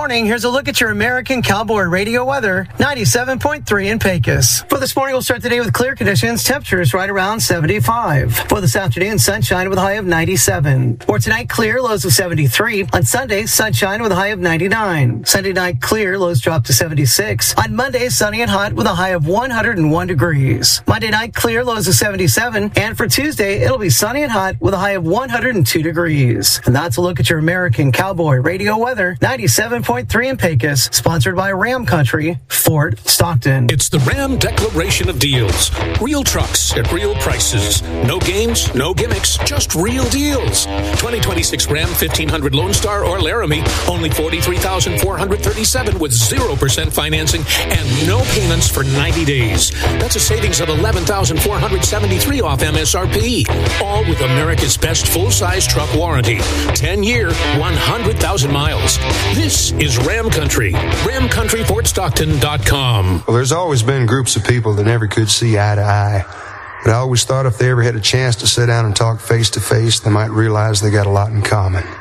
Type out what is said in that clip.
morning, here's a look at your American Cowboy Radio weather, 97.3 in Pecos. For this morning, we'll start the day with clear conditions, temperatures right around 75. For this afternoon, sunshine with a high of 97. For tonight, clear, lows of 73. On Sunday, sunshine with a high of 99. Sunday night, clear, lows drop to 76. On Monday, sunny and hot with a high of 101 degrees. Monday night, clear, lows of 77. And for Tuesday, it'll be sunny and hot with a high of 102 degrees. And that's a look at your American Cowboy Radio weather, 97.3 in Pecos, sponsored by Ram Country, Fort Stockton. It's the Ram Declaration of Deals. Real trucks at real prices. No games, no gimmicks, just real deals. 2026 Ram 1500 Lone Star or Laramie, only $43,437 with 0% financing and no payments for 90 days. That's a savings of $11,473 off MSRP. All with America's best full-size truck warranty. 10-year, 100,000 miles. This is Ram Country. RamCountryFortStockton.com. Well, there's always been groups of people that never could see eye to eye. But I always thought if they ever had a chance to sit down and talk face to face, they might realize they got a lot in common.